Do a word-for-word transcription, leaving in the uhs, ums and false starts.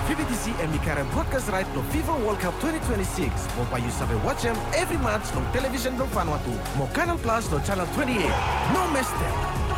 V B T C M Karan broadcast right no FIFA World Cup twenty twenty-six. Mo pa you sabe watch them every match no television no Vanuatu. Mo Canal Plus no channel twenty-eight. No miss them.